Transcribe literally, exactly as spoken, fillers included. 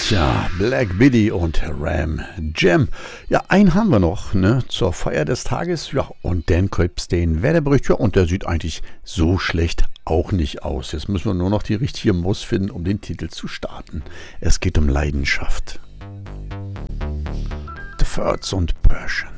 Tja, Black Biddy und Ram Jam. Ja, einen haben wir noch, ne, zur Feier des Tages. Ja, und Dan gibt's den Wetterbericht. Ja, und der sieht eigentlich so schlecht auch nicht aus. Jetzt müssen wir nur noch die richtige Maus finden, um den Titel zu starten. Es geht um Leidenschaft. The Thirds und Persian.